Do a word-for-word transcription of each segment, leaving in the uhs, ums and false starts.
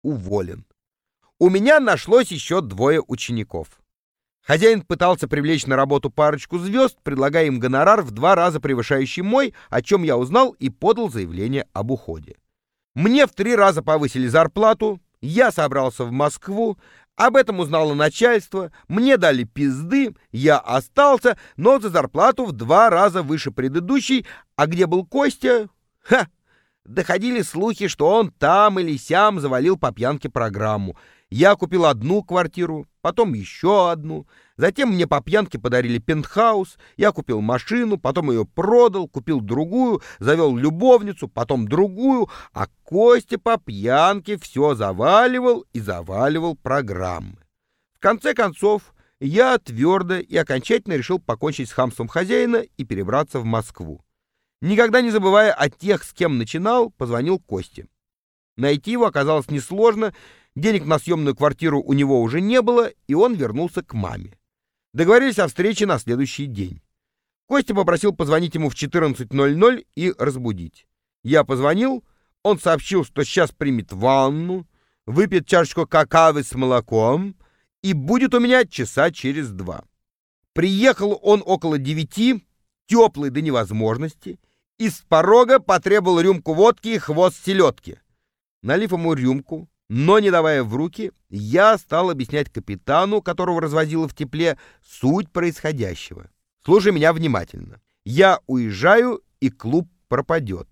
уволен. У меня нашлось еще двое учеников. Хозяин пытался привлечь на работу парочку звезд, предлагая им гонорар в два раза превышающий мой, о чем я узнал и подал заявление об уходе. Мне в три раза повысили зарплату, я собрался в Москву, об этом узнало начальство, мне дали пизды, я остался, но за зарплату в два раза выше предыдущей, а где был Костя? Ха! Доходили слухи, что он там или сям завалил по пьянке программу. Я купил одну квартиру, потом еще одну. Затем мне по пьянке подарили пентхаус. Я купил машину, потом ее продал, купил другую, завел любовницу, потом другую. А Костя по пьянке все заваливал и заваливал программы. В конце концов, я твердо и окончательно решил покончить с хамством хозяина и перебраться в Москву. Никогда не забывая о тех, с кем начинал, позвонил Косте. Найти его оказалось несложно, денег на съемную квартиру у него уже не было, и он вернулся к маме. Договорились о встрече на следующий день. Костя попросил позвонить ему в четырнадцать ноль ноль и разбудить. Я позвонил, он сообщил, что сейчас примет ванну, выпьет чашечку какао с молоком и будет у меня часа через два. Приехал он около девяти, теплый до невозможности, и с порога потребовал рюмку водки и хвост селедки. Налив ему рюмку, но не давая в руки, я стал объяснять капитану, которого развозило в тепле, суть происходящего. Слушай меня внимательно. Я уезжаю, и клуб пропадет.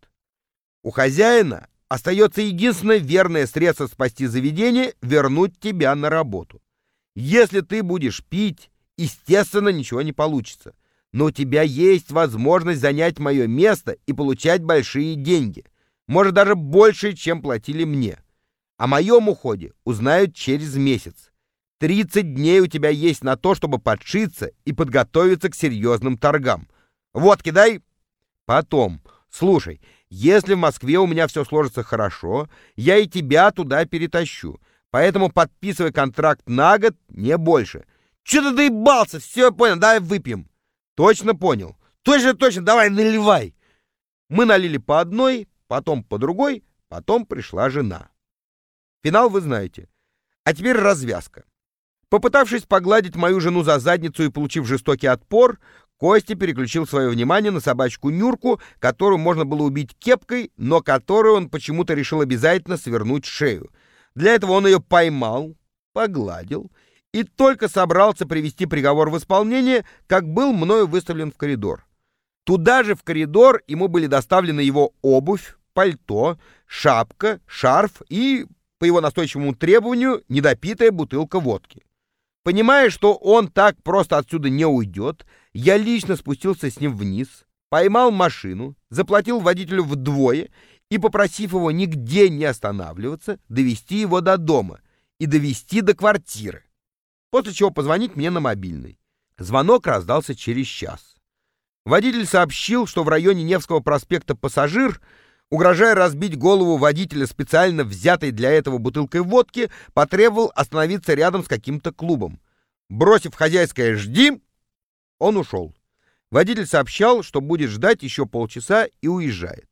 У хозяина остается единственное верное средство спасти заведение — вернуть тебя на работу. Если ты будешь пить, естественно, ничего не получится. Но у тебя есть возможность занять мое место и получать большие деньги. Может, даже больше, чем платили мне. О моем уходе узнают через месяц. тридцать дней у тебя есть на то, чтобы подшиться и подготовиться к серьезным торгам. Вот, кидай. Потом, слушай, если в Москве у меня все сложится хорошо, я и тебя туда перетащу. Поэтому подписывай контракт на год, не больше. Че ты доебался? Все, я понял, давай выпьем. Точно понял? Точно, точно, давай наливай. Мы налили по одной, потом по другой, потом пришла жена. Финал вы знаете. А теперь развязка. Попытавшись погладить мою жену за задницу и получив жестокий отпор, Костя переключил свое внимание на собачку Нюрку, которую можно было убить кепкой, но которую он почему-то решил обязательно свернуть шею. Для этого он ее поймал, погладил и только собрался привести приговор в исполнение, как был мною выставлен в коридор. Туда же в коридор ему были доставлены его обувь, пальто, шапка, шарф и, по его настойчивому требованию, недопитая бутылка водки. Понимая, что он так просто отсюда не уйдет, я лично спустился с ним вниз, поймал машину, заплатил водителю вдвое и, попросив его нигде не останавливаться, довести его до дома и довести до квартиры. После чего позвонить мне на мобильный. Звонок раздался через час. Водитель сообщил, что в районе Невского проспекта «Пассажир», угрожая разбить голову водителя специально взятой для этого бутылкой водки, потребовал остановиться рядом с каким-то клубом. Бросив хозяйское «жди», он ушел. Водитель сообщал, что будет ждать еще полчаса и уезжает.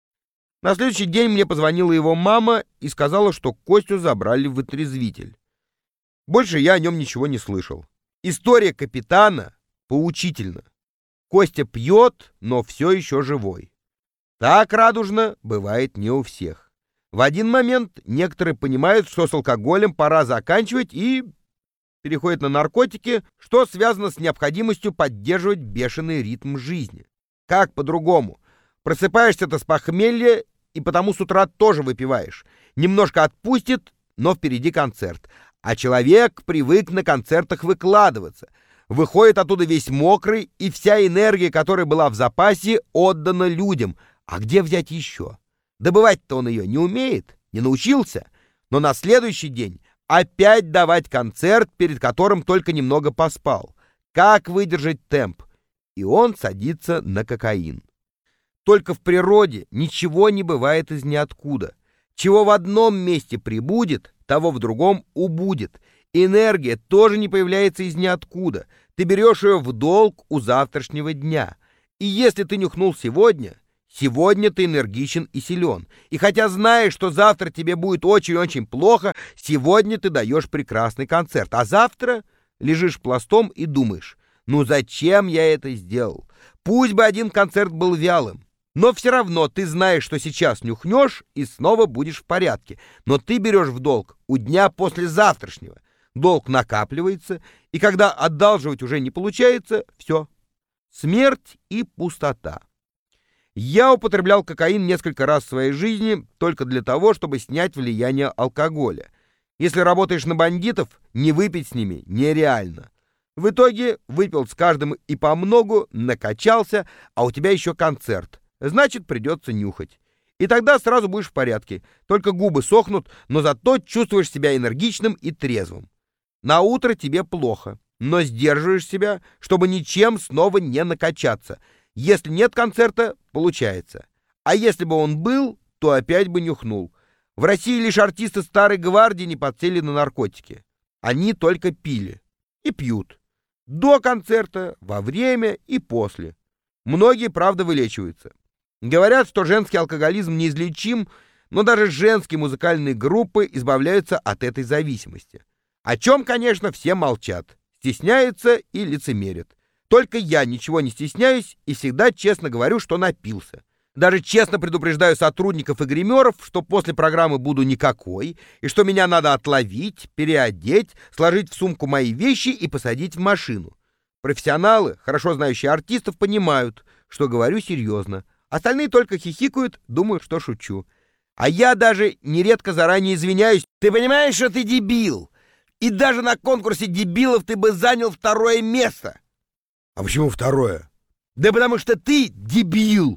На следующий день мне позвонила его мама и сказала, что Костю забрали в вытрезвитель. Больше я о нем ничего не слышал. История капитана поучительна. Костя пьет, но все еще живой. Так радужно бывает не у всех. В один момент некоторые понимают, что с алкоголем пора заканчивать, и переходят на наркотики, что связано с необходимостью поддерживать бешеный ритм жизни. Как по-другому? Просыпаешься-то с похмелья, и потому с утра тоже выпиваешь. Немножко отпустит, но впереди концерт. А человек привык на концертах выкладываться. Выходит оттуда весь мокрый, и вся энергия, которая была в запасе, отдана людям. А где взять еще? Добывать-то он ее не умеет, не научился. Но на следующий день опять давать концерт, перед которым только немного поспал. Как выдержать темп? И он садится на кокаин. Только в природе ничего не бывает из ниоткуда. Чего в одном месте прибудет, того в другом убудет. Энергия тоже не появляется из ниоткуда. Ты берешь ее в долг у завтрашнего дня. И если ты нюхнул сегодня, Сегодня ты энергичен и силен. И хотя знаешь, что завтра тебе будет очень-очень плохо, сегодня ты даешь прекрасный концерт. А завтра лежишь пластом и думаешь: ну зачем я это сделал? Пусть бы один концерт был вялым. Но все равно ты знаешь, что сейчас нюхнешь и снова будешь в порядке. Но ты берешь в долг у дня послезавтрашнего. Долг накапливается, и когда одалживать уже не получается, все. Смерть и пустота. Я употреблял кокаин несколько раз в своей жизни только для того, чтобы снять влияние алкоголя. Если работаешь на бандитов, не выпить с ними нереально. В итоге выпил с каждым и помногу, накачался, а у тебя еще концерт. Значит, придется нюхать. И тогда сразу будешь в порядке. Только губы сохнут, но зато чувствуешь себя энергичным и трезвым. На утро тебе плохо, но сдерживаешь себя, чтобы ничем снова не накачаться. Если нет концерта, получается. А если бы он был, то опять бы нюхнул. В России лишь артисты старой гвардии не подсели на наркотики. Они только пили. И пьют. До концерта, во время и после. Многие, правда, вылечиваются. Говорят, что женский алкоголизм неизлечим, но даже женские музыкальные группы избавляются от этой зависимости. О чем, конечно, все молчат, стесняются и лицемерят. Только я ничего не стесняюсь и всегда честно говорю, что напился. Даже честно предупреждаю сотрудников и гримеров, что после программы буду никакой, и что меня надо отловить, переодеть, сложить в сумку мои вещи и посадить в машину. Профессионалы, хорошо знающие артистов, понимают, что говорю серьезно. Остальные только хихикают, думают, что шучу. А я даже нередко заранее извиняюсь. Ты понимаешь, что ты дебил? И даже на конкурсе дебилов ты бы занял второе место. А почему второе? Да потому что ты дебил.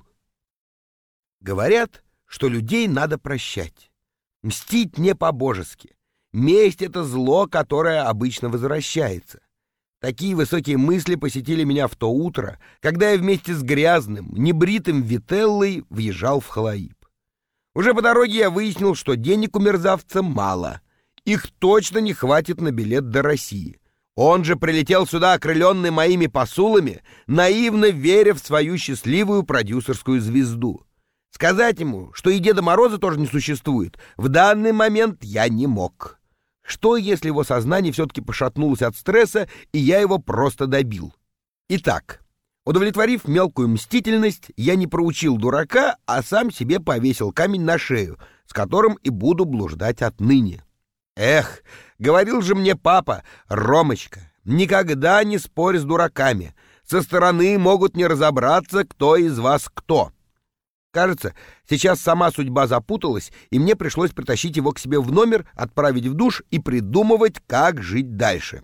Говорят, что людей надо прощать. Мстить не по-божески. Месть — это зло, которое обычно возвращается. Такие высокие мысли посетили меня в то утро, когда я вместе с грязным, небритым Вителлой въезжал в Халаиб. Уже по дороге я выяснил, что денег у мерзавца мало. Их точно не хватит на билет до России. Он же прилетел сюда, окрыленный моими посулами, наивно веря в свою счастливую продюсерскую звезду. Сказать ему, что и Деда Мороза тоже не существует, в данный момент я не мог. Что, если его сознание все-таки пошатнулось от стресса, и я его просто добил? Итак, удовлетворив мелкую мстительность, я не проучил дурака, а сам себе повесил камень на шею, с которым и буду блуждать отныне. Эх, говорил же мне папа: Ромочка, никогда не спорь с дураками. Со стороны могут не разобраться, кто из вас кто. Кажется, сейчас сама судьба запуталась, и мне пришлось притащить его к себе в номер, отправить в душ и придумывать, как жить дальше.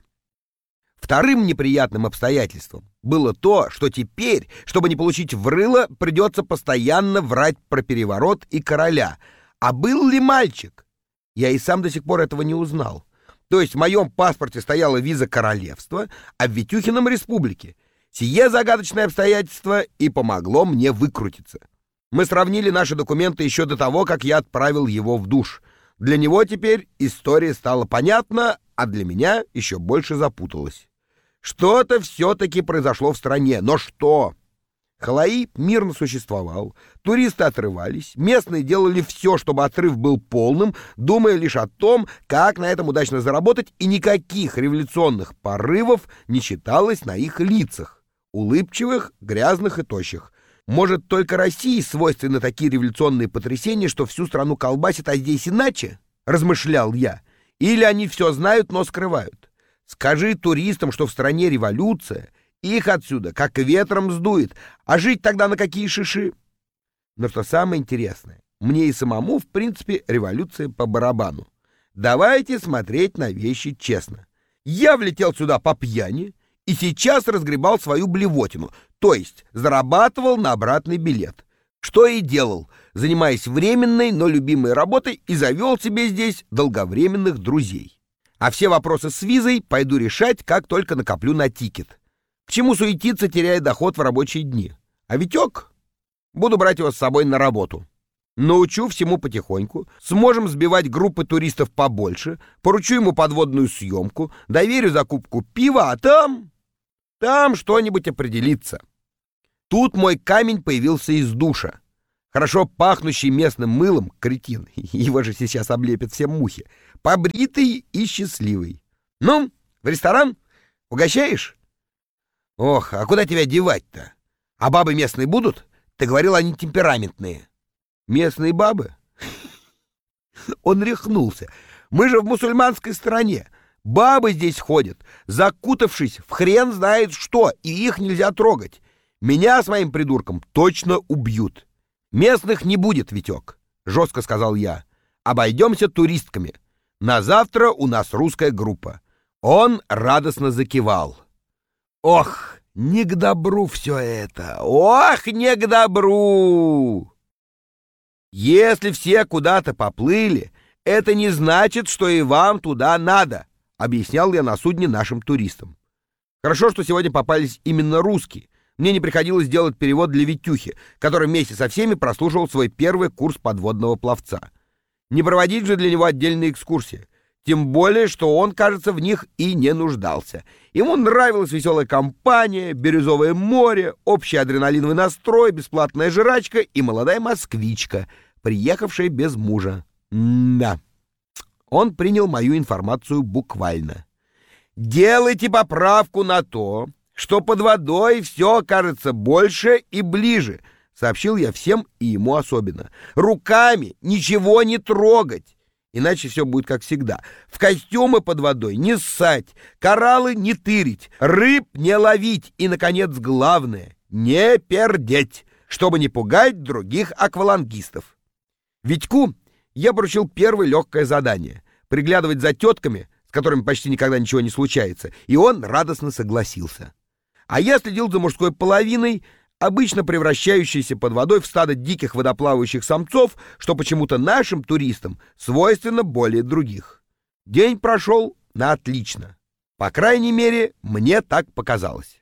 Вторым неприятным обстоятельством было то, что теперь, чтобы не получить в рыло, придется постоянно врать про переворот и короля. А был ли мальчик? Я и сам до сих пор этого не узнал. То есть в моем паспорте стояла виза королевства, а в Витюхином — республики. Сие загадочное обстоятельство и помогло мне выкрутиться. Мы сравнили наши документы еще до того, как я отправил его в душ. Для него теперь история стала понятна, а для меня еще больше запуталась. Что-то все-таки произошло в стране, но что? Халаиб мирно существовал, туристы отрывались, местные делали все, чтобы отрыв был полным, думая лишь о том, как на этом удачно заработать, и никаких революционных порывов не читалось на их лицах, улыбчивых, грязных и тощих. Может, только России свойственны такие революционные потрясения, что всю страну колбасит, а здесь иначе? Размышлял я. Или они все знают, но скрывают? Скажи туристам, что в стране революция, их отсюда как ветром сдует, а жить тогда на какие шиши? Но что самое интересное, мне и самому, в принципе, революция по барабану. Давайте смотреть на вещи честно. Я влетел сюда по пьяни и сейчас разгребал свою блевотину, то есть зарабатывал на обратный билет. Что и делал, занимаясь временной, но любимой работой, и завел себе здесь долговременных друзей. А все вопросы с визой пойду решать, как только накоплю на тикет. К чему суетиться, теряя доход в рабочие дни? А Витек? Буду брать его с собой на работу. Научу всему потихоньку, сможем сбивать группы туристов побольше, поручу ему подводную съемку, доверю закупку пива, а там... Там что-нибудь определится. Тут мой камень появился из душа. хорошо пахнущий местным мылом, кретин, его же сейчас облепят все мухи, побритый и счастливый. Ну, в ресторан? Угощаешь? Ох, а куда тебя девать-то? А бабы местные будут? Ты говорил, они темпераментные. Местные бабы? Он рехнулся. Мы же в мусульманской стране. Бабы здесь ходят, закутавшись в хрен знает что, и их нельзя трогать. Меня с моим придурком точно убьют. Местных не будет, Витек, жестко сказал я. Обойдемся туристками. На завтра у нас русская группа. Он радостно закивал. Ох, не к добру все это. Ох, не к добру. Если все куда-то поплыли, это не значит, что и вам туда надо, объяснял я на судне нашим туристам. Хорошо, что сегодня попались именно русские. Мне не приходилось делать перевод для Витюхи, который вместе со всеми прослушал свой первый курс подводного пловца. Не проводить же для него отдельные экскурсии. Тем более, что он, кажется, в них и не нуждался. Ему нравилась веселая компания, бирюзовое море, общий адреналиновый настрой, бесплатная жрачка и молодая москвичка, приехавшая без мужа. Да. Он принял мою информацию буквально. Делайте поправку на то, что под водой все кажется больше и ближе, сообщил я всем и ему особенно. Руками ничего не трогать. Иначе все будет как всегда. В костюмы под водой не ссать, кораллы не тырить, рыб не ловить и, наконец, главное — не пердеть, чтобы не пугать других аквалангистов. Витьку я поручил первое легкое задание — приглядывать за тетками, с которыми почти никогда ничего не случается, и он радостно согласился. А я следил за мужской половиной, обычно превращающейся под водой в стадо диких водоплавающих самцов, что почему-то нашим туристам свойственно более других. День прошел на отлично. По крайней мере, мне так показалось.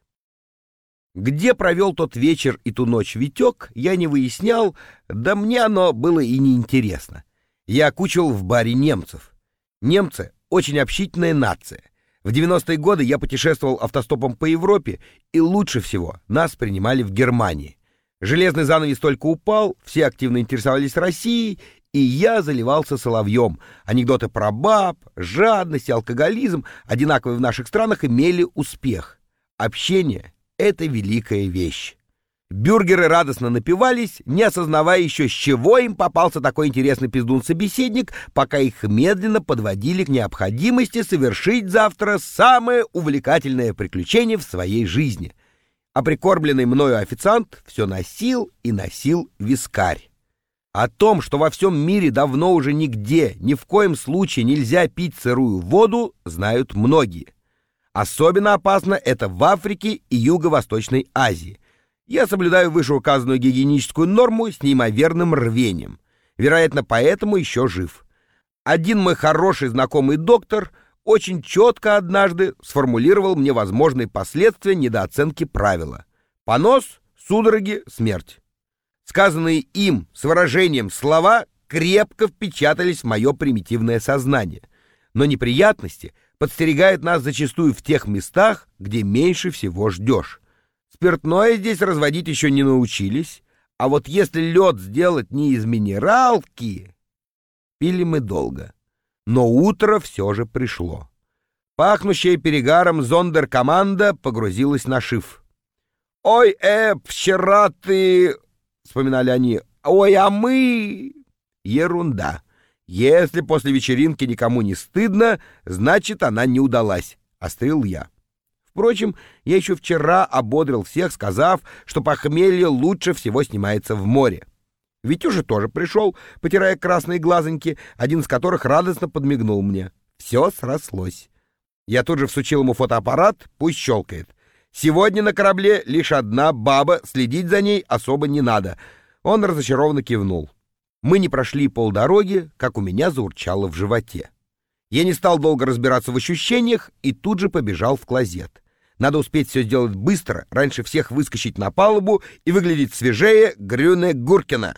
Где провел тот вечер и ту ночь Витек, я не выяснял, да мне оно было и неинтересно. Я окучивал в баре немцев. Немцы — очень общительная нация. В девяностые годы я путешествовал автостопом по Европе, и лучше всего нас принимали в Германии. Железный занавес только упал, все активно интересовались Россией, и я заливался соловьем. Анекдоты про баб, жадность и алкоголизм, одинаковые в наших странах, имели успех. Общение — это великая вещь. Бюргеры радостно напивались, не осознавая еще, с чего им попался такой интересный пиздун-собеседник, пока их медленно подводили к необходимости совершить завтра самое увлекательное приключение в своей жизни. А прикормленный мною официант все носил и носил вискарь. О том, что во всем мире давно уже нигде, ни в коем случае нельзя пить сырую воду, знают многие. Особенно опасно это в Африке и Юго-Восточной Азии. Я соблюдаю вышеуказанную гигиеническую норму с неимоверным рвением. Вероятно, поэтому еще жив. Один мой хороший знакомый доктор очень четко однажды сформулировал мне возможные последствия недооценки правила. Понос, судороги, смерть. Сказанные им с выражением слова крепко впечатались в мое примитивное сознание. Но неприятности подстерегают нас зачастую в тех местах, где меньше всего ждешь. Спиртное здесь разводить еще не научились, а вот если лед сделать не из минералки... Пили мы долго, но утро все же пришло. Пахнущая перегаром зондеркоманда погрузилась на шиф. «Ой, э, вчера ты...» — вспоминали они. «Ой, а мы...» Ерунда. Если после вечеринки никому не стыдно, значит, она не удалась, — острил я. Впрочем, я еще вчера ободрил всех, сказав, что похмелье лучше всего снимается в море. Витюша тоже пришел, потирая красные глазоньки, один из которых радостно подмигнул мне. Все срослось. Я тут же всучил ему фотоаппарат, пусть щелкает. Сегодня на корабле лишь одна баба, следить за ней особо не надо. Он разочарованно кивнул. Мы не прошли полдороги, как у меня заурчало в животе. Я не стал долго разбираться в ощущениях и тут же побежал в клозет. Надо успеть все сделать быстро, раньше всех выскочить на палубу и выглядеть свежее Грюне Гуркина.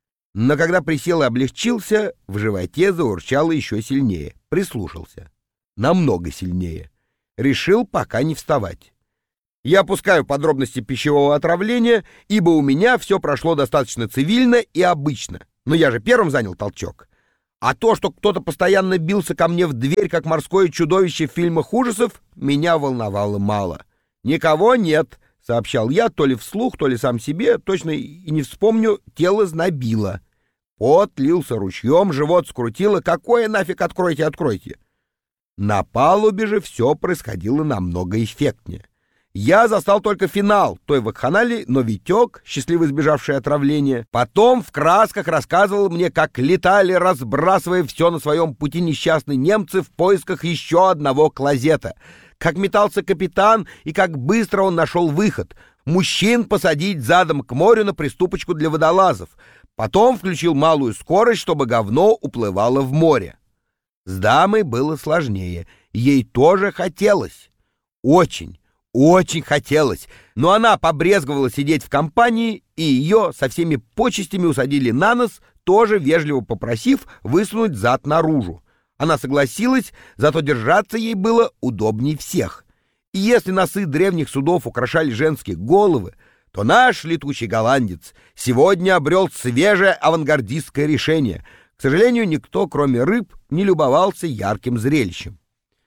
Но когда присел и облегчился, в животе заурчало еще сильнее. Прислушался. Намного сильнее. Решил пока не вставать. Я опускаю подробности пищевого отравления, ибо у меня все прошло достаточно цивильно и обычно. Но я же первым занял толчок. А то, что кто-то постоянно бился ко мне в дверь, как морское чудовище в фильмах ужасов, меня волновало мало. «Никого нет», — сообщал я, то ли вслух, то ли сам себе, точно и не вспомню, тело знобило. Пот лился ручьем, живот скрутило. Какое нафиг «откройте, откройте»? На палубе же все происходило намного эффектнее. Я застал только финал той вакханалии, но Витек, счастливо избежавший отравления, потом в красках рассказывал мне, как летали, разбрасывая все на своем пути несчастные немцы в поисках еще одного клозета, как метался капитан и как быстро он нашел выход. Мужчин посадить задом к морю на приступочку для водолазов. Потом включил малую скорость, чтобы говно уплывало в море. С дамой было сложнее. Ей тоже хотелось. Очень. Очень хотелось, но она побрезговала сидеть в компании, и ее со всеми почестями усадили на нос, тоже вежливо попросив высунуть зад наружу. Она согласилась, зато держаться ей было удобнее всех. И если носы древних судов украшали женские головы, то наш летучий голландец сегодня обрел свежее авангардистское решение. К сожалению, никто, кроме рыб, не любовался ярким зрелищем.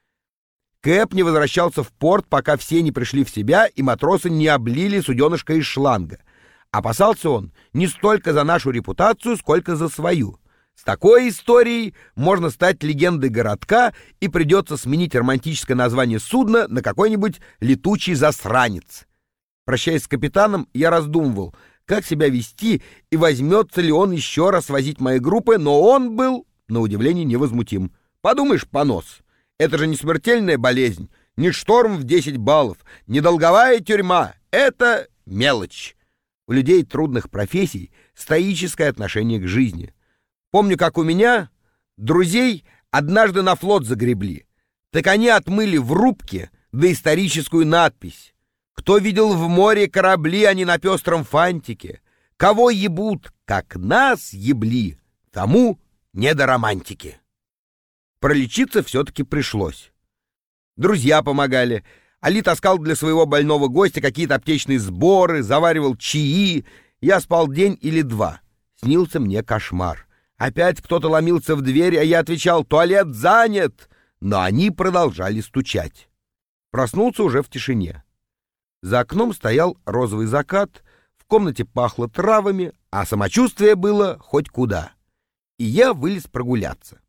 Кэп не возвращался в порт, пока все не пришли в себя и матросы не облили суденышко из шланга. Опасался он не столько за нашу репутацию, сколько за свою. С такой историей можно стать легендой городка, и придется сменить романтическое название судна на какой-нибудь летучий засранец. Прощаясь с капитаном, я раздумывал, как себя вести и возьмется ли он еще раз возить мои группы, но он был, на удивление, невозмутим. Подумаешь, понос. Это же не смертельная болезнь, не шторм в десять баллов, не долговая тюрьма. Это мелочь. У людей трудных профессий стоическое отношение к жизни. Помню, как у меня друзей однажды на флот загребли. Так они отмыли в рубке доисторическую надпись: «Кто видел в море корабли, а не на пестром фантике? Кого ебут, как нас ебли, тому не до романтики». Пролечиться все-таки пришлось. Друзья помогали. Али таскал для своего больного гостя какие-то аптечные сборы, заваривал чаи. Я спал день или два. Снился мне кошмар. Опять кто-то ломился в дверь, а я отвечал: «Туалет занят!» Но они продолжали стучать. Проснулся уже в тишине. За окном стоял розовый закат, в комнате пахло травами, а самочувствие было хоть куда. И я вылез прогуляться.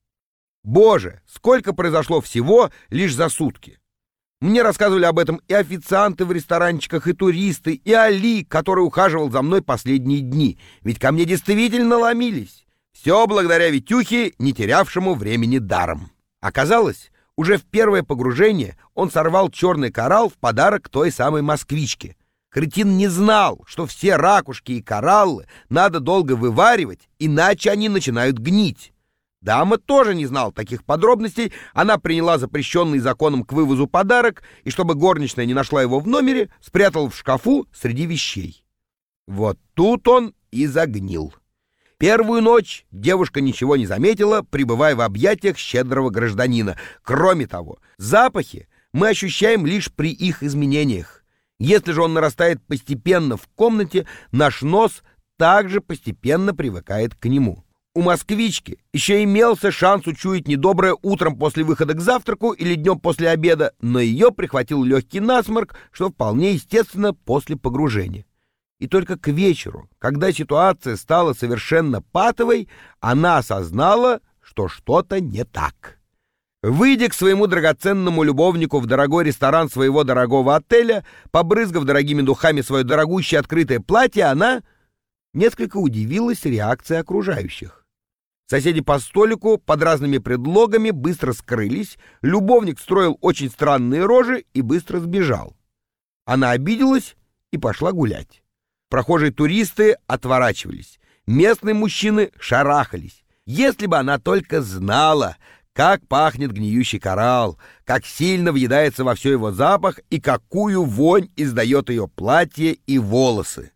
Боже, сколько произошло всего лишь за сутки! Мне рассказывали об этом и официанты в ресторанчиках, и туристы, и Али, который ухаживал за мной последние дни, ведь ко мне действительно ломились. Все благодаря Витюхе, не терявшему времени даром. Оказалось, уже в первое погружение он сорвал черный коралл в подарок той самой москвичке. Кретин не знал, что все ракушки и кораллы надо долго вываривать, иначе они начинают гнить. Дама тоже не знала таких подробностей, она приняла запрещенный законом к вывозу подарок и, чтобы горничная не нашла его в номере, спрятала в шкафу среди вещей. Вот тут он и загнил. Первую ночь девушка ничего не заметила, пребывая в объятиях щедрого гражданина. Кроме того, запахи мы ощущаем лишь при их изменениях. Если же он нарастает постепенно в комнате, наш нос также постепенно привыкает к нему. У москвички еще имелся шанс учуять недоброе утром после выхода к завтраку или днем после обеда, но ее прихватил легкий насморк, что вполне естественно после погружения. И только к вечеру, когда ситуация стала совершенно патовой, она осознала, что что-то не так. Выйдя к своему драгоценному любовнику в дорогой ресторан своего дорогого отеля, побрызгав дорогими духами свое дорогущее открытое платье, она несколько удивилась реакции окружающих. Соседи по столику под разными предлогами быстро скрылись, любовник строил очень странные рожи и быстро сбежал. Она обиделась и пошла гулять. Прохожие туристы отворачивались, местные мужчины шарахались. Если бы она только знала, как пахнет гниющий коралл, как сильно въедается во все его запах и какую вонь издает ее платье и волосы.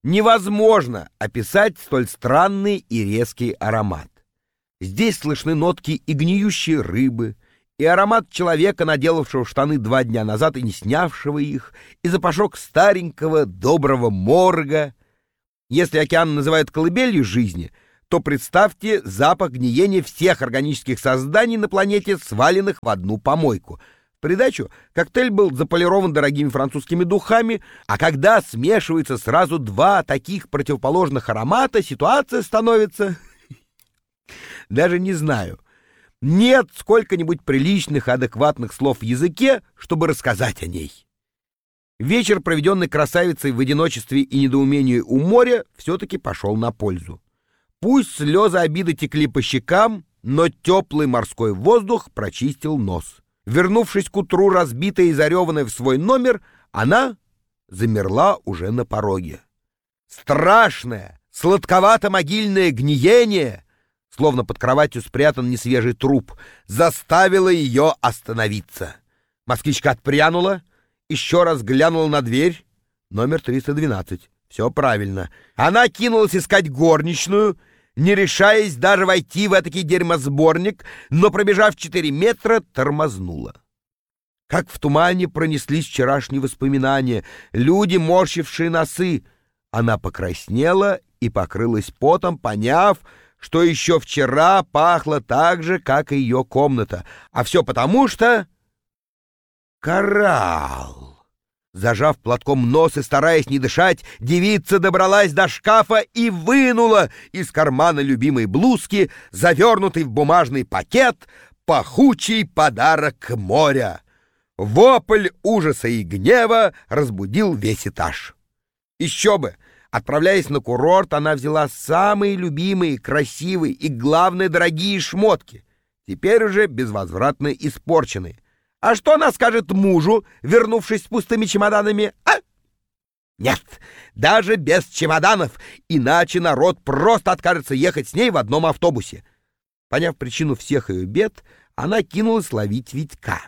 Невозможно описать столь странный и резкий аромат. Здесь слышны нотки и гниющей рыбы, и аромат человека, наделавшего штаны два дня назад и не снявшего их, и запашок старенького доброго морга. Если океан называют колыбелью жизни, то представьте запах гниения всех органических созданий на планете, сваленных в одну помойку. В придачу коктейль был заполирован дорогими французскими духами, а когда смешиваются сразу два таких противоположных аромата, ситуация становится... Даже не знаю. Нет сколько-нибудь приличных, адекватных слов в языке, чтобы рассказать о ней. Вечер, проведенный красавицей в одиночестве и недоумении у моря, все-таки пошел на пользу. Пусть слезы обиды текли по щекам, но теплый морской воздух прочистил нос. Вернувшись к утру, разбитая и зареванная в свой номер, она замерла уже на пороге. Страшное, сладковато-могильное гниение, словно под кроватью спрятан несвежий труп, заставило ее остановиться. Москвичка отпрянула, еще раз глянула на дверь. Номер триста двенадцать. Все правильно. Она кинулась искать горничную, не решаясь даже войти в этакий дерьмосборник, но, пробежав четыре метра, тормознула. Как в тумане пронеслись вчерашние воспоминания, люди, морщившие носы. Она покраснела и покрылась потом, поняв, что еще вчера пахло так же, как и ее комната. А все потому, что... Коралл! Зажав платком нос и стараясь не дышать, девица добралась до шкафа и вынула из кармана любимой блузки, завернутый в бумажный пакет, пахучий подарок моря. Вопль ужаса и гнева разбудил весь этаж. Еще бы! Отправляясь на курорт, она взяла самые любимые, красивые и, главное, дорогие шмотки, теперь уже безвозвратно испорченные. А что она скажет мужу, вернувшись с пустыми чемоданами, а? Нет, даже без чемоданов, иначе народ просто откажется ехать с ней в одном автобусе. Поняв причину всех ее бед, она кинулась ловить Витька.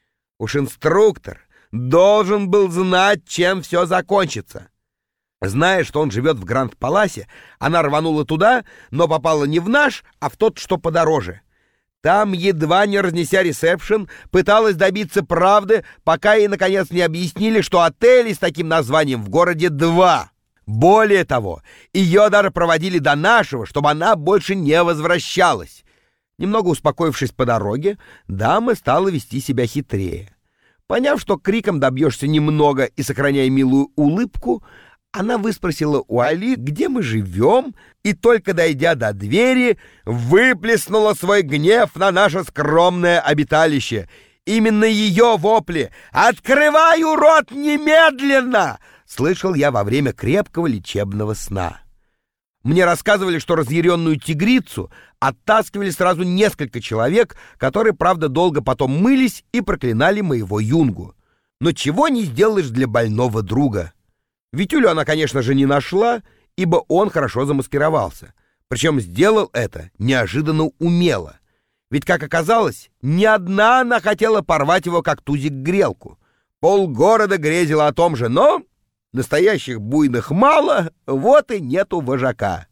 Уж инструктор должен был знать, чем все закончится. Зная, что он живет в Гранд-Паласе, она рванула туда, но попала не в наш, а в тот, что подороже. Там, едва не разнеся ресепшн, пыталась добиться правды, пока ей, наконец, не объяснили, что отелей с таким названием в городе два. Более того, ее даже проводили до нашего, чтобы она больше не возвращалась. Немного успокоившись по дороге, дама стала вести себя хитрее. Поняв, что криком добьешься немного и сохраняя милую улыбку, она выспросила у Али, где мы живем, и только дойдя до двери, выплеснула свой гнев на наше скромное обиталище. Именно ее вопли «Открываю рот немедленно!» слышал я во время крепкого лечебного сна. Мне рассказывали, что разъяренную тигрицу оттаскивали сразу несколько человек, которые, правда, долго потом мылись и проклинали моего юнгу. Но чего не сделаешь для больного друга. Витюлю она, конечно же, не нашла, ибо он хорошо замаскировался. Причем сделал это неожиданно умело. Ведь, как оказалось, не одна она хотела порвать его, как тузик, грелку. Полгорода грезило о том же, но настоящих буйных мало, вот и нету вожака.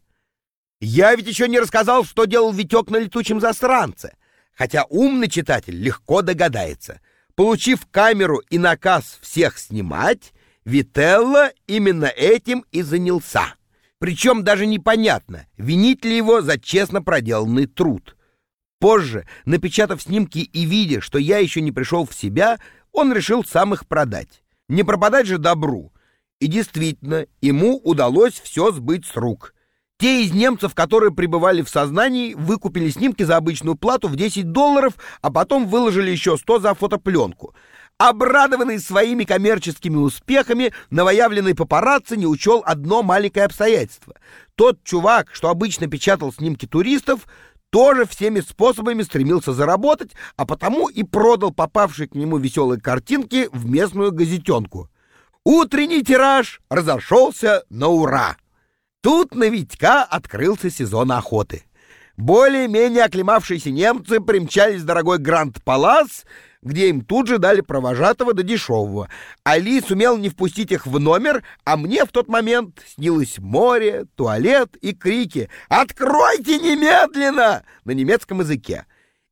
Я ведь еще не рассказал, что делал Витек на летучем засранце, хотя умный читатель легко догадается. Получив камеру и наказ всех снимать, Вителло именно этим и занялся. Причем даже непонятно, винить ли его за честно проделанный труд. Позже, напечатав снимки и видя, что я еще не пришел в себя, он решил сам их продать. Не пропадать же добру. И действительно, ему удалось все сбыть с рук. Те из немцев, которые пребывали в сознании, выкупили снимки за обычную плату в десять долларов, а потом выложили еще сто за фотопленку. Обрадованный своими коммерческими успехами, новоявленный папарацци не учел одно маленькое обстоятельство. Тот чувак, что обычно печатал снимки туристов, тоже всеми способами стремился заработать, а потому и продал попавшие к нему веселые картинки в местную газетенку. Утренний тираж разошелся на ура. Тут на Витька открылся сезон охоты. Более-менее оклемавшиеся немцы примчались в дорогой Гранд-Палас, где им тут же дали провожатого до дешевого. Али сумел не впустить их в номер, а мне в тот момент снилось море, туалет и крики «Откройте немедленно!» на немецком языке.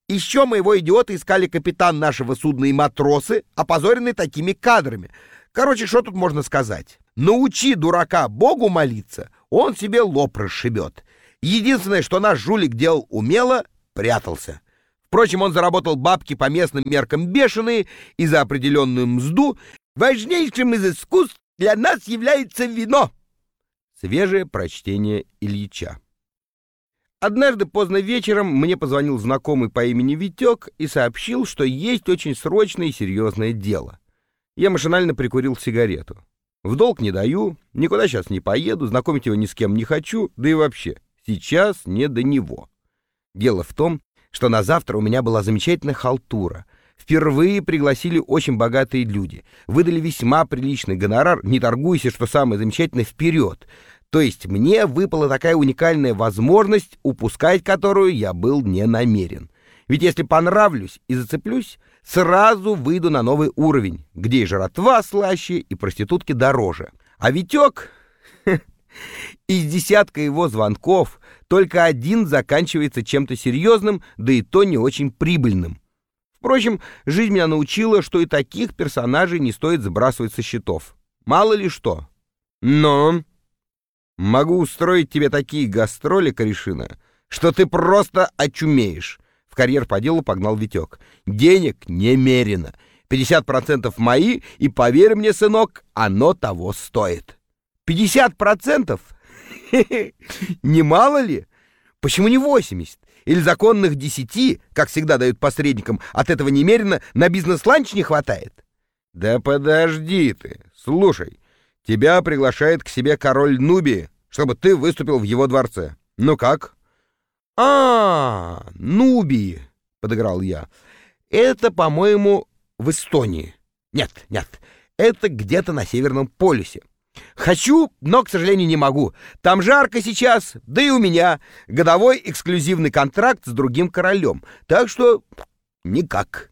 Еще моего идиота искали капитан нашего судна и матросы, опозоренные такими кадрами. Короче, что тут можно сказать? Научи дурака Богу молиться, он себе лоб расшибет. Единственное, что наш жулик делал умело, прятался. Впрочем, он заработал бабки по местным меркам бешеные, и за определенную мзду важнейшим из искусств для нас является вино. Свежее прочтение Ильича. Однажды поздно вечером мне позвонил знакомый по имени Витек и сообщил, что есть очень срочное и серьезное дело. Я машинально прикурил сигарету. В долг не даю, никуда сейчас не поеду, знакомить его ни с кем не хочу, да и вообще, сейчас не до него. Дело в том, что на завтра у меня была замечательная халтура. Впервые пригласили очень богатые люди, выдали весьма приличный гонорар, не торгуйся, что самое замечательное, вперед. То есть мне выпала такая уникальная возможность, упускать которую я был не намерен. Ведь если понравлюсь и зацеплюсь, сразу выйду на новый уровень, где и жратва слаще, и проститутки дороже. А Витек... Из десятка его звонков только один заканчивается чем-то серьезным, да и то не очень прибыльным. Впрочем, жизнь меня научила, что и таких персонажей не стоит сбрасывать со счетов. Мало ли что. Но... Могу устроить тебе такие гастроли, корешина, что ты просто очумеешь. В карьер по делу погнал Витек. Денег немерено. пятьдесят процентов мои, и поверь мне, сынок, оно того стоит. пятьдесят процентов? Не мало ли? Почему не восемьдесят? Или законных десяти, как всегда дают посредникам, от этого немерено на бизнес-ланч не хватает? Да подожди ты. Слушай, тебя приглашает к себе король Нубии, чтобы ты выступил в его дворце. Ну как? А, Нубии, подыграл я. Это, по-моему, в Эстонии. Нет, нет, это где-то на Северном полюсе. Хочу, но, к сожалению, не могу. Там жарко сейчас, да и у меня годовой эксклюзивный контракт с другим королем. Так что никак.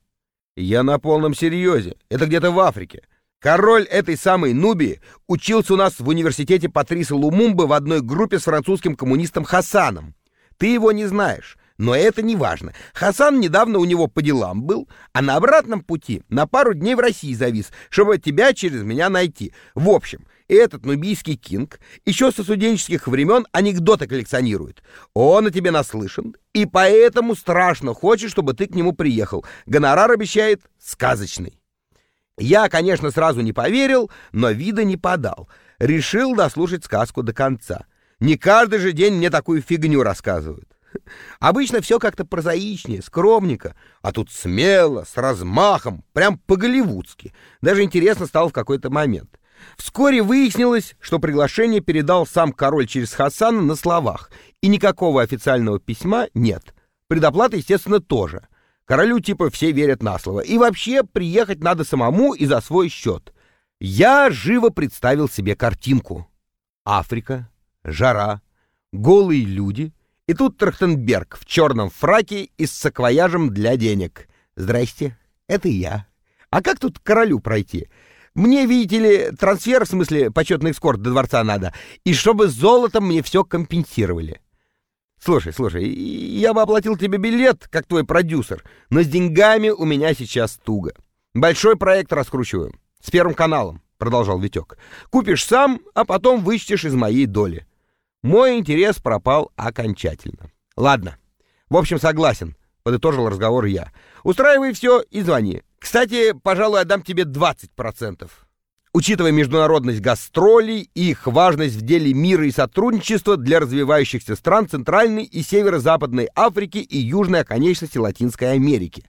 Я на полном серьезе. Это где-то в Африке. Король этой самой Нубии учился у нас в университете Патриса Лумумбы в одной группе с французским коммунистом Хасаном. Ты его не знаешь, но это не важно. Хасан недавно у него по делам был, а на обратном пути на пару дней в России завис, чтобы тебя через меня найти. В общем, этот нубийский кинг еще со студенческих времен анекдоты коллекционирует. Он о тебе наслышан, и поэтому страшно хочет, чтобы ты к нему приехал. Гонорар обещает сказочный. Я, конечно, сразу не поверил, но вида не подал. Решил дослушать сказку до конца. Не каждый же день мне такую фигню рассказывают. Обычно все как-то прозаичнее, скромненько, а тут смело, с размахом, прям по-голливудски. Даже интересно стало в какой-то момент. Вскоре выяснилось, что приглашение передал сам король через Хасана на словах, и никакого официального письма нет. Предоплата, естественно, тоже. Королю типа все верят на слово. И вообще приехать надо самому и за свой счет. Я живо представил себе картинку. Африка, жара, голые люди, и тут Трахтенберг в черном фраке и с саквояжем для денег. Здрасте, это я. А как тут к королю пройти? Мне, видите ли, трансфер, в смысле почетный эскорт до дворца надо, и чтобы золотом мне все компенсировали. Слушай, слушай, я бы оплатил тебе билет, как твой продюсер, но с деньгами у меня сейчас туго. Большой проект раскручиваю, с Первым каналом, продолжал Витек. Купишь сам, а потом вычтешь из моей доли. Мой интерес пропал окончательно. Ладно, в общем, согласен, подытожил разговор я. Устраивай все и звони. Кстати, пожалуй, отдам тебе двадцать процентов. Учитывая международность гастролей и их важность в деле мира и сотрудничества для развивающихся стран Центральной и Северо-Западной Африки и Южной оконечности Латинской Америки.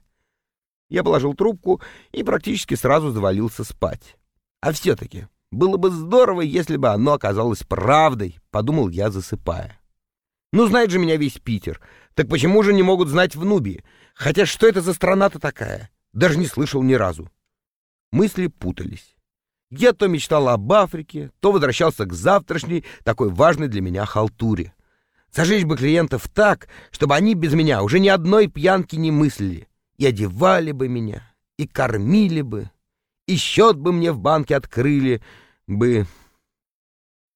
Я положил трубку и практически сразу завалился спать. А все-таки было бы здорово, если бы оно оказалось правдой, подумал я, засыпая. Ну, знает же меня весь Питер. Так почему же не могут знать в Нубии? Хотя что это за страна-то такая? Даже не слышал ни разу. Мысли путались. Я то мечтал об Африке, то возвращался к завтрашней, такой важной для меня халтуре. Зажечь бы клиентов так, чтобы они без меня уже ни одной пьянки не мыслили. И одевали бы меня, и кормили бы, и счет бы мне в банке открыли бы.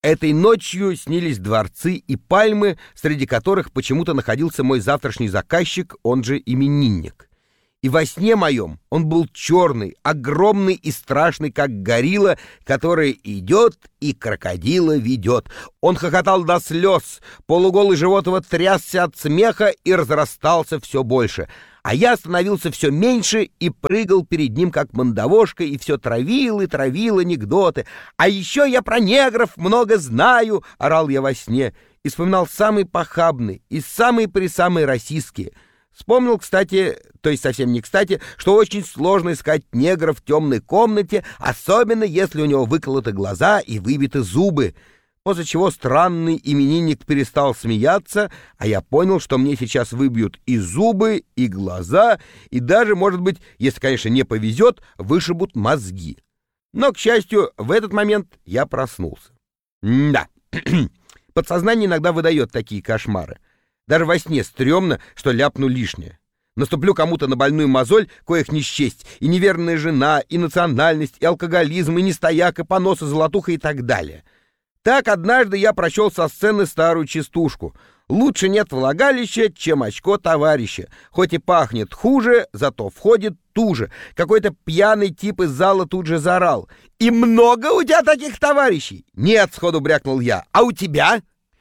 Этой ночью снились дворцы и пальмы, среди которых почему-то находился мой завтрашний заказчик, он же именинник. И во сне моем он был черный, огромный и страшный, как горилла, которая идет и крокодила ведет. Он хохотал до слез, полуголый живот его трясся от смеха и разрастался все больше. А я становился все меньше и прыгал перед ним, как мандавошка, и все травил и травил анекдоты. «А еще я про негров много знаю!» — орал я во сне и вспоминал самые похабные и самые-пресамые российские. Вспомнил, кстати, то есть совсем не кстати, что очень сложно искать негра в темной комнате, особенно если у него выколоты глаза и выбиты зубы. После чего странный именинник перестал смеяться, а я понял, что мне сейчас выбьют и зубы, и глаза, и даже, может быть, если, конечно, не повезет, вышибут мозги. Но, к счастью, в этот момент я проснулся. Да, подсознание иногда выдает такие кошмары. Даже во сне стрёмно, что ляпну лишнее. Наступлю кому-то на больную мозоль, коих не счесть, и неверная жена, и национальность, и алкоголизм, и нестояк, и понос, и золотуха, и так далее. Так однажды я прочел со сцены старую частушку. «Лучше нет влагалища, чем очко товарища. Хоть и пахнет хуже, зато входит туже». Какой-то пьяный тип из зала тут же заорал: «И много у тебя таких товарищей?» «Нет», — сходу брякнул я. «А у тебя?»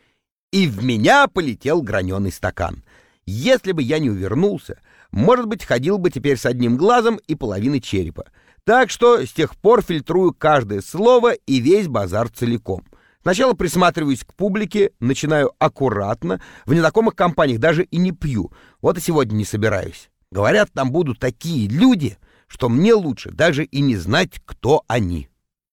И в меня полетел граненый стакан. Если бы я не увернулся, может быть, ходил бы теперь с одним глазом и половиной черепа. Так что с тех пор фильтрую каждое слово и весь базар целиком. Сначала присматриваюсь к публике, начинаю аккуратно, в незнакомых компаниях даже и не пью. Вот и сегодня не собираюсь. Говорят, там будут такие люди, что мне лучше даже и не знать, кто они.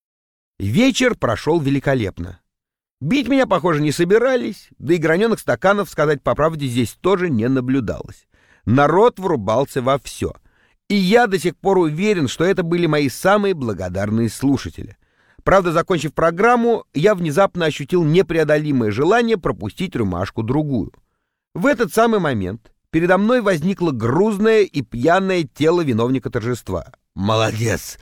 Вечер прошел великолепно. Бить меня, похоже, не собирались, да и граненых стаканов, сказать по правде, здесь тоже не наблюдалось. Народ врубался во все. И я до сих пор уверен, что это были мои самые благодарные слушатели. Правда, закончив программу, я внезапно ощутил непреодолимое желание пропустить рюмашку-другую. В этот самый момент передо мной возникло грузное и пьяное тело виновника торжества. «Молодец!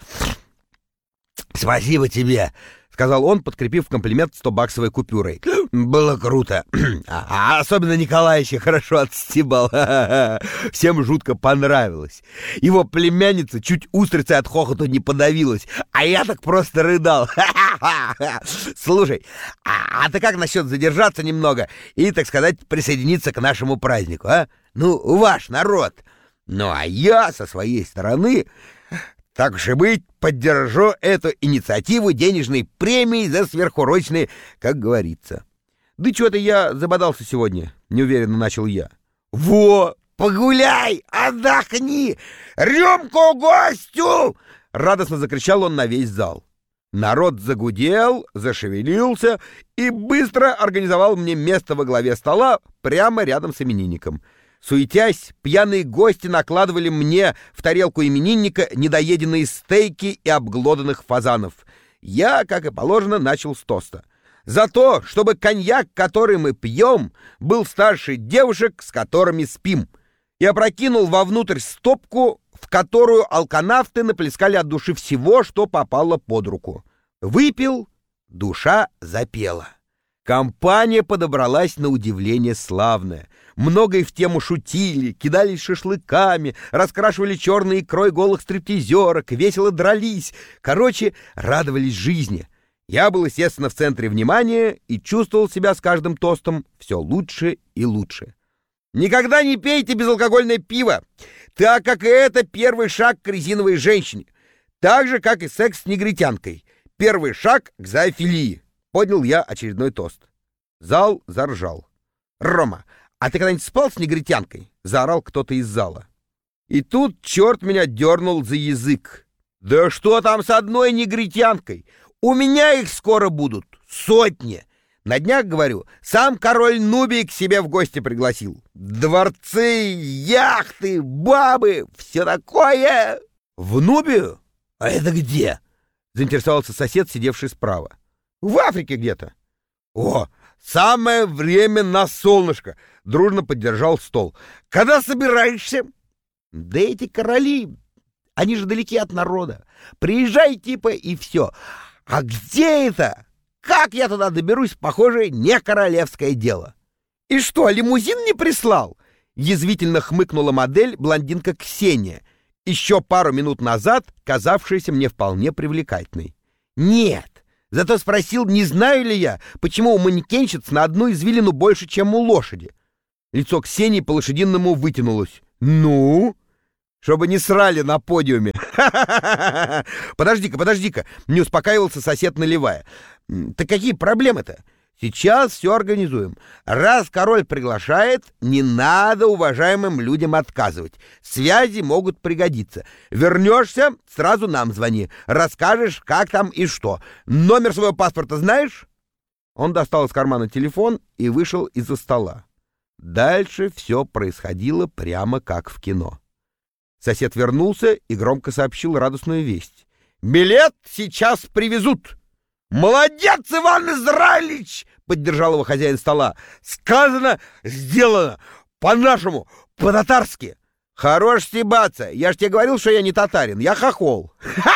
Спасибо тебе!» — сказал он, подкрепив комплимент стобаксовой купюрой. «Было круто. А, особенно Николаевича хорошо отстебал. Всем жутко понравилось. Его племянница чуть устрицей от хохота не подавилась, а я так просто рыдал. Слушай, а, а ты как насчет задержаться немного и, так сказать, присоединиться к нашему празднику, а? Ну, ваш народ. Ну, а я со своей стороны... Так уж и быть, поддержу эту инициативу денежной премией за сверхурочные, как говорится». «Да что-то я забодался сегодня», — неуверенно начал я. «Во! Погуляй! Отдохни! Рюмку гостю!» — радостно закричал он на весь зал. Народ загудел, зашевелился и быстро организовал мне место во главе стола прямо рядом с именинником. Суетясь, пьяные гости накладывали мне в тарелку именинника недоеденные стейки и обглоданных фазанов. Я, как и положено, начал с тоста. За то, чтобы коньяк, который мы пьем, был старше девушек, с которыми спим. И опрокинул вовнутрь стопку, в которую алканавты наплескали от души всего, что попало под руку. Выпил, душа запела. Компания подобралась на удивление славная. Много и в тему шутили, кидались шашлыками, раскрашивали черной икрой голых стриптизерок, весело дрались. Короче, радовались жизни. Я был, естественно, в центре внимания и чувствовал себя с каждым тостом все лучше и лучше. Никогда не пейте безалкогольное пиво, так как и это первый шаг к резиновой женщине. Так же, как и секс с негритянкой. Первый шаг к зоофилии. Поднял я очередной тост. Зал заржал. «Рома, а ты когда-нибудь спал с негритянкой?» — заорал кто-то из зала. И тут черт меня дернул за язык. «Да что там с одной негритянкой? У меня их скоро будут сотни. На днях, говорю, сам король Нубий к себе в гости пригласил. Дворцы, яхты, бабы, все такое!» «В Нубию? А это где?» — заинтересовался сосед, сидевший справа. «В Африке где-то». «О, самое время на солнышко!» — дружно поддержал стол. «Когда собираешься?» «Да эти короли, они же далеки от народа. Приезжай типа и все. А где это?» Как я туда доберусь, похоже, не королевское дело. И что, лимузин не прислал? Язвительно хмыкнула модель блондинка Ксения, еще пару минут назад казавшаяся мне вполне привлекательной. Нет, зато спросил, не знаю ли я, почему у манекенщиц на одну извилину больше, чем у лошади. Лицо Ксении по-лошадиному вытянулось. Ну? Чтобы не срали на подиуме. Подожди-ка, подожди-ка, не успокаивался сосед, наливая. Так какие проблемы-то? Сейчас все организуем. Раз король приглашает, не надо уважаемым людям отказывать. Связи могут пригодиться. Вернешься, сразу нам звони. Расскажешь, как там и что. Номер своего паспорта знаешь? Он достал из кармана телефон и вышел из-за стола. Дальше все происходило прямо как в кино. Сосед вернулся и громко сообщил радостную весть. «Билет сейчас привезут!» «Молодец, Иван Израилевич!» — поддержал его хозяин стола. «Сказано, сделано! По-нашему, по-татарски!» «Хорош стебаться! Я ж тебе говорил, что я не татарин, я хохол!»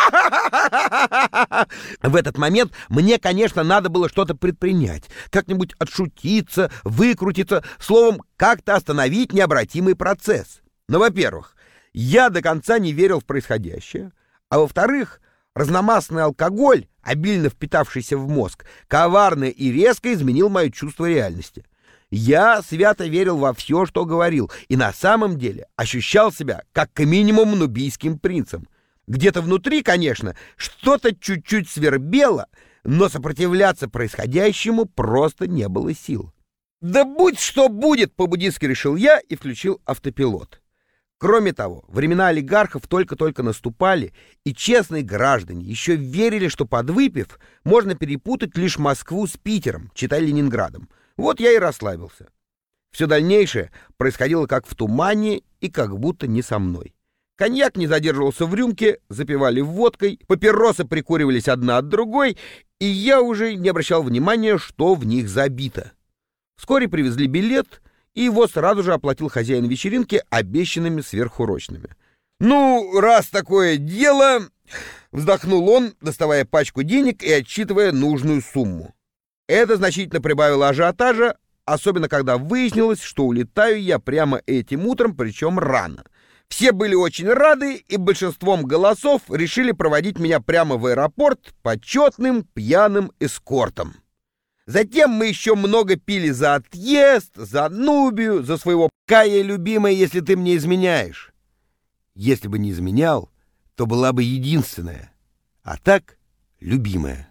В этот момент мне, конечно, надо было что-то предпринять, как-нибудь отшутиться, выкрутиться, словом, как-то остановить необратимый процесс. Но, во-первых, я до конца не верил в происходящее, а во-вторых, разномастный алкоголь, обильно впитавшийся в мозг, коварно и резко изменил мое чувство реальности. Я свято верил во все, что говорил, и на самом деле ощущал себя как минимум нубийским принцем. Где-то внутри, конечно, что-то чуть-чуть свербело, но сопротивляться происходящему просто не было сил. «Да будь что будет!» — по-буддистски решил я и включил автопилот. Кроме того, времена олигархов только-только наступали, и честные граждане еще верили, что, подвыпив, можно перепутать лишь Москву с Питером, читай Ленинградом. Вот я и расслабился. Все дальнейшее происходило как в тумане и как будто не со мной. Коньяк не задерживался в рюмке, запивали водкой, папиросы прикуривались одна от другой, и я уже не обращал внимания, что в них забито. Вскоре привезли билет, и его сразу же оплатил хозяин вечеринки обещанными сверхурочными. «Ну, раз такое дело...» — вздохнул он, доставая пачку денег и отсчитывая нужную сумму. Это значительно прибавило ажиотажа, особенно когда выяснилось, что улетаю я прямо этим утром, причем рано. Все были очень рады, и большинством голосов решили проводить меня прямо в аэропорт почетным пьяным эскортом. Затем мы еще много пили за отъезд, за Нубию, за своего Кая, любимая, если ты мне изменяешь. Если бы не изменял, то была бы единственная, а так любимая.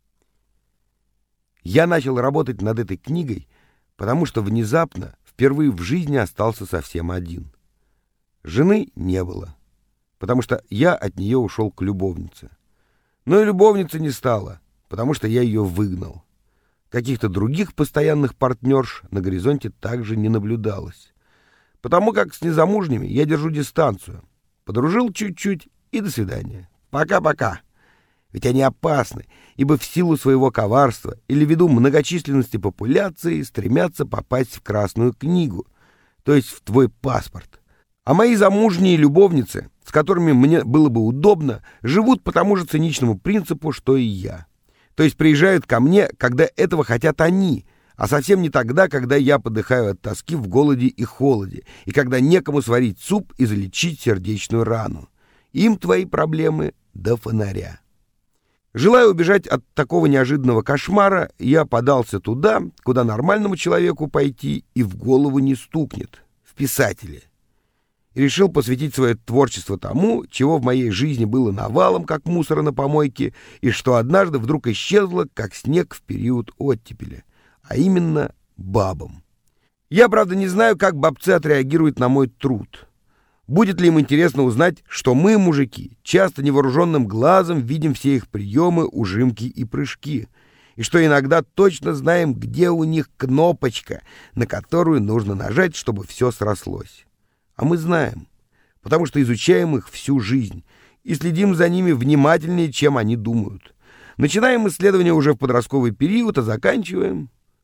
Я начал работать над этой книгой, потому что внезапно, впервые в жизни остался совсем один. Жены не было, потому что я от нее ушел к любовнице. Но и любовницы не стало, потому что я ее выгнал. Каких-то других постоянных партнерш на горизонте также не наблюдалось. Потому как с незамужними я держу дистанцию. Подружил чуть-чуть и до свидания. Пока-пока. Ведь они опасны, ибо в силу своего коварства или ввиду многочисленности популяции стремятся попасть в Красную книгу, то есть в твой паспорт. А мои замужние любовницы, с которыми мне было бы удобно, живут по тому же циничному принципу, что и я. То есть приезжают ко мне, когда этого хотят они, а совсем не тогда, когда я подыхаю от тоски в голоде и холоде, и когда некому сварить суп и залечить сердечную рану. Им твои проблемы до фонаря. Желая убежать от такого неожиданного кошмара, я подался туда, куда нормальному человеку пойти и в голову не стукнет, в писатели. И решил посвятить свое творчество тому, чего в моей жизни было навалом, как мусора на помойке, и что однажды вдруг исчезло, как снег в период оттепели, а именно бабам. Я, правда, не знаю, как бабцы отреагируют на мой труд. Будет ли им интересно узнать, что мы, мужики, часто невооруженным глазом видим все их приемы, ужимки и прыжки, и что иногда точно знаем, где у них кнопочка, на которую нужно нажать, чтобы все срослось. А мы знаем, потому что изучаем их всю жизнь и следим за ними внимательнее, чем они думают. Начинаем исследования уже в подростковый период, а заканчиваем...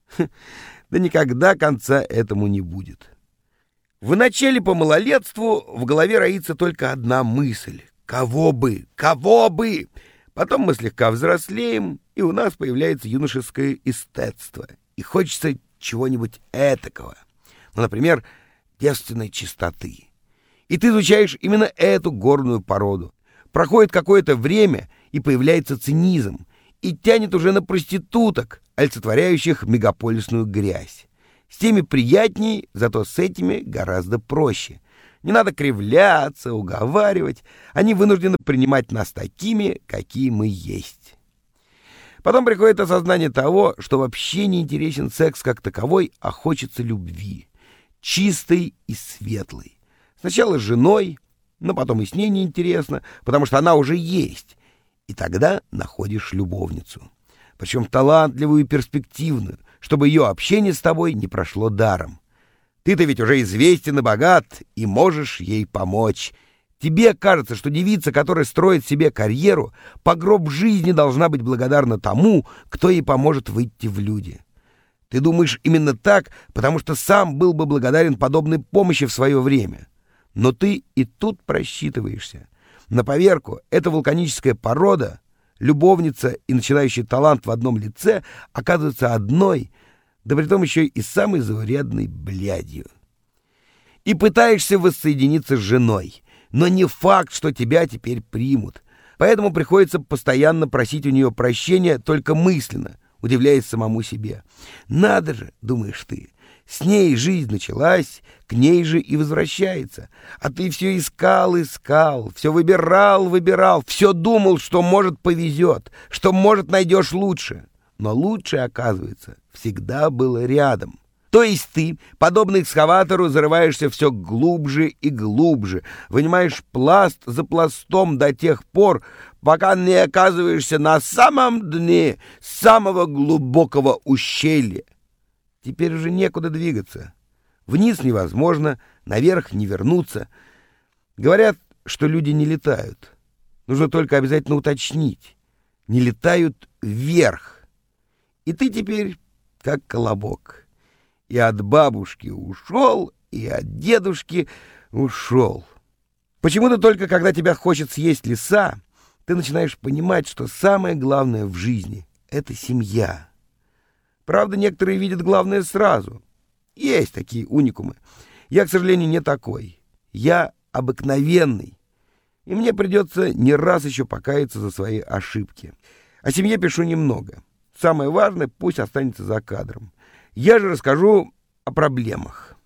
Да никогда конца этому не будет. В начале по малолетству в голове роится только одна мысль. Кого бы? Кого бы? Потом мы слегка взрослеем, и у нас появляется юношеское эстетство, и хочется чего-нибудь этакого, ну, например, девственной чистоты. И ты изучаешь именно эту горную породу. Проходит какое-то время, и появляется цинизм, и тянет уже на проституток, олицетворяющих мегаполисную грязь. С теми приятней, зато с этими гораздо проще. Не надо кривляться, уговаривать. Они вынуждены принимать нас такими, какие мы есть. Потом приходит осознание того, что вообще не интересен секс как таковой, а хочется любви. Чистой и светлой. Сначала с женой, но потом и с ней неинтересно, потому что она уже есть. И тогда находишь любовницу. Причем талантливую и перспективную, чтобы ее общение с тобой не прошло даром. Ты-то ведь уже известен и богат, и можешь ей помочь. Тебе кажется, что девица, которая строит себе карьеру, по гроб жизни должна быть благодарна тому, кто ей поможет выйти в люди. Ты думаешь именно так, потому что сам был бы благодарен подобной помощи в свое время. Но ты и тут просчитываешься. На поверку, эта вулканическая порода, любовница и начинающий талант в одном лице, оказывается одной, да притом еще и самой заурядной блядью. И пытаешься воссоединиться с женой, но не факт, что тебя теперь примут. Поэтому приходится постоянно просить у нее прощения только мысленно, удивляясь самому себе. Надо же, думаешь ты, с ней жизнь началась, к ней же и возвращается. А ты все искал, искал, все выбирал, выбирал, все думал, что, может, повезет, что, может, найдешь лучше. Но лучшее, оказывается, всегда было рядом. То есть ты, подобно экскаватору, зарываешься все глубже и глубже, вынимаешь пласт за пластом до тех пор, пока не оказываешься на самом дне самого глубокого ущелья. Теперь уже некуда двигаться. Вниз невозможно, наверх не вернуться. Говорят, что люди не летают. Нужно только обязательно уточнить. Не летают вверх. И ты теперь как колобок. И от бабушки ушел, и от дедушки ушел. Почему-то только когда тебя хочет съесть лиса, ты начинаешь понимать, что самое главное в жизни — это семья. Правда, некоторые видят главное сразу. Есть такие уникумы. Я, к сожалению, не такой. Я обыкновенный. И мне придется не раз еще покаяться за свои ошибки. О семье пишу немного. Самое важное пусть останется за кадром. Я же расскажу о проблемах.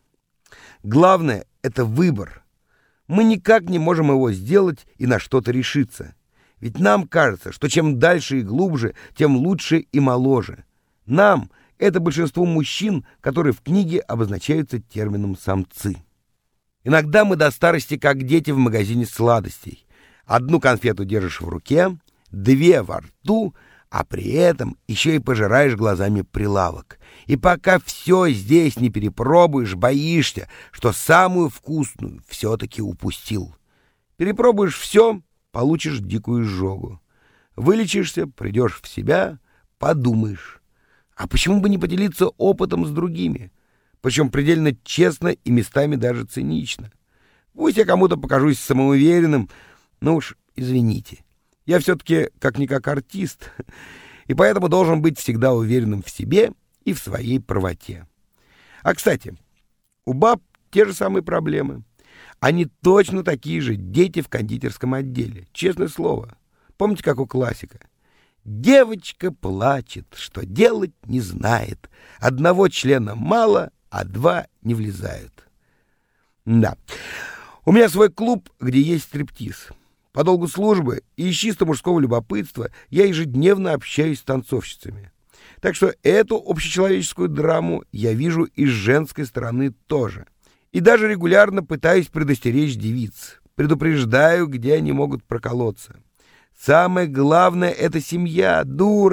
Главное — это выбор. Мы никак не можем его сделать и на что-то решиться. Ведь нам кажется, что чем дальше и глубже, тем лучше и моложе. Нам — это большинство мужчин, которые в книге обозначаются термином «самцы». Иногда мы до старости как дети в магазине сладостей. Одну конфету держишь в руке, две во рту, а при этом еще и пожираешь глазами прилавок. И пока все здесь не перепробуешь, боишься, что самую вкусную все-таки упустил. Перепробуешь все — получишь дикую изжогу. Вылечишься, придешь в себя, подумаешь. А почему бы не поделиться опытом с другими? Причем предельно честно и местами даже цинично. Пусть я кому-то покажусь самоуверенным, но уж извините. Я все-таки как-никак артист, и поэтому должен быть всегда уверенным в себе и в своей правоте. А, кстати, у баб те же самые проблемы. Они точно такие же дети в кондитерском отделе, честное слово. Помните, как у классика? Девочка плачет, что делать не знает. Одного члена мало, а два не влезают. Да. У меня свой клуб, где есть стриптиз. По долгу службы и из чисто мужского любопытства я ежедневно общаюсь с танцовщицами. Так что эту общечеловеческую драму я вижу и с женской стороны тоже. И даже регулярно пытаюсь предостеречь девиц. Предупреждаю, где они могут проколоться. Самое главное — это семья, дура.